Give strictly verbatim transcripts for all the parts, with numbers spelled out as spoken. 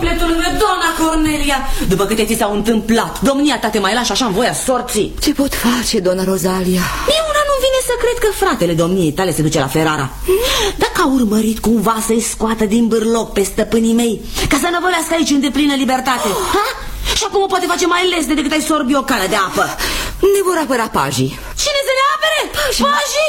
sufletul meu, doamna Cornelia. După câte ți s-au întâmplat, domnia ta te mai lași așa în voia sorții. Ce pot face, doamna Rozalia? Mie una nu vine să cred că fratele domniei tale se duce la Ferrara. Dacă a urmărit cumva să-i scoată din bârloc pe stăpânii mei, ca să năvălească aici în deplină libertate, ha? Și acum o poate face mai lesne decât ai sorbi o cană de apă. Ne vor apăra pajii. Cine să ne apere? Pajii? Pajii?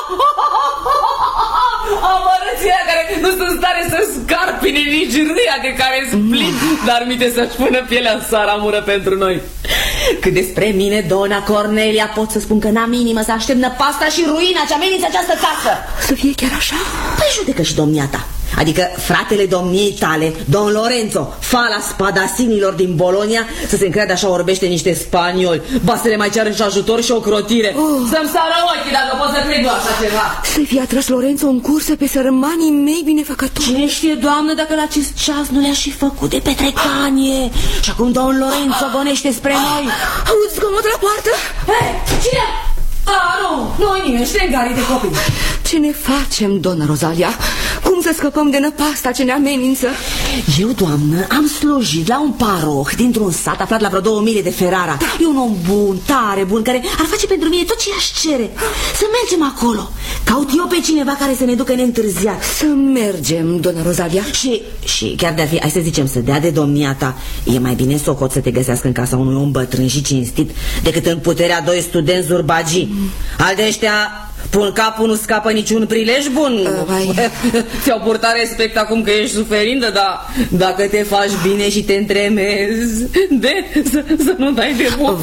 Amărăția care nu sunt în stare să scarpine nici râia de care splin, dar minte să-și pună pielea în saramură pentru noi. Cât despre mine, doamna Cornelia, pot să spun că n-am inimă să aștept năpasta și ruina ce amenință această casă. Să fie chiar așa? Păi judecă și domnia ta. Adică fratele domniei tale, Don Lorenzo, fala spadasinilor din Bologna, să se încreadă așa orbește niște spanioli. Ba să le mai ceară și ajutor și o crotire. oh. Să-mi sară ochii dacă pot să cred eu așa ceva. Să fie atras Lorenzo în cursă pe sărmanii mei binefăcători. Cine știe, doamnă, dacă la acest ceas nu le-a și făcut de petrecanie. Și acum Don Lorenzo gonește spre noi. Auzi zgomot la poartă? Hei, cine? Ah, nu, nu nimeni, ștengarii de copii. Ce ne facem, doamna Rozalia? Cum să scăpăm de năpasta ce ne amenință? Eu, doamnă, am slujit la un paroh dintr-un sat aflat la vreo două mile de Ferrara. E un om bun, tare bun, care ar face pentru mine tot ce aș cere. Să mergem acolo. Caut eu pe cineva care să ne ducă neîntârziat. Să mergem, doamna Rozalia. Și, și chiar de-ar fi, hai să zicem, să dea de domnia ta, e mai bine socot să te găsească în casa unui om bătrân și cinstit decât în puterea doi studenți zurbagii. mm. Al de ăștia pun capul, nu scapă niciun prilej bun. uh, Ți-au purtat respect acum că ești suferindă, dar dacă te faci bine și te întremezi, de să, să nu dai de buc.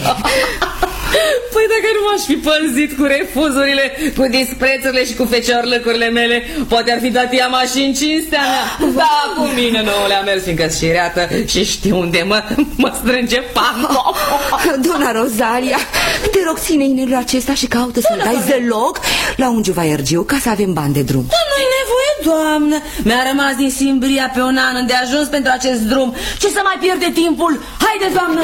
Păi dacă nu m-aș fi pălzit cu refuzurile, cu disprețurile și cu feciorlăcurile mele, poate ar fi dat ea mașini în cinstea mea. Da, cu mine nu le-a mers, fiindcă-s șireată și știu unde mă, mă strânge pantof. Doamna Rozalia, te rog, ține inelul acesta și caută să-l dai zăloc la un juvaiergiu ca să avem bani de drum. Dar nu-i nevoie, doamnă. Mi-a rămas din Simbria pe un an îndeajuns pentru acest drum. Ce să mai pierde timpul? Haide, doamnă!